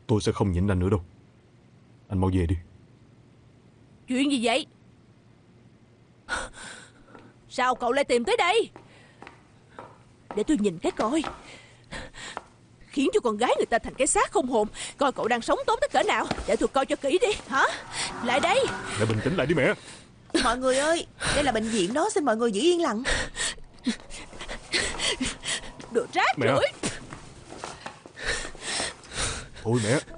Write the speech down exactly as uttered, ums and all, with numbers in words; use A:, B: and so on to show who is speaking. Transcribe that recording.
A: Tôi sẽ không nhịn anh nữa đâu. Anh mau về đi.
B: Chuyện gì vậy? Sao cậu lại tìm tới đây? Để tôi nhìn cái coi. Khiến cho con gái người ta thành cái xác không hồn. Coi cậu đang sống tốt tới cỡ nào. Để tôi coi cho kỹ đi. Hả? Lại đây.
A: Mẹ bình tĩnh lại đi mẹ.
C: Mọi người ơi, đây là bệnh viện đó, xin mọi người giữ yên lặng.
B: Đồ rác
A: mẹ.
B: rưởi.
A: Thôi mẹ.